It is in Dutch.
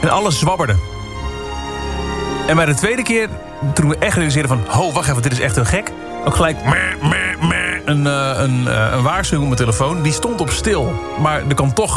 En alles zwabberde. En bij de tweede keer, toen we echt realiseerden van... ho, wacht even, dit is echt heel gek. Ook gelijk een waarschuwing op mijn telefoon. Die stond op stil. Maar er kwam toch